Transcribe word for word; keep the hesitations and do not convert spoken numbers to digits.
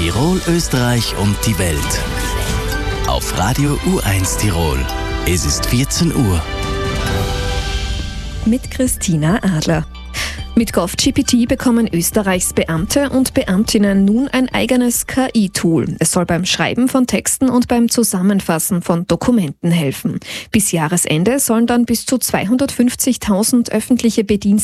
Tirol, Österreich und die Welt. Auf Radio U eins Tirol. Es ist vierzehn Uhr. Mit Christina Adler. Mit GovGPT bekommen Österreichs Beamte und Beamtinnen nun ein eigenes K I-Tool. Es soll beim Schreiben von Texten und beim Zusammenfassen von Dokumenten helfen. Bis Jahresende sollen dann bis zu zweihundertfünfzigtausend öffentliche Bedienstete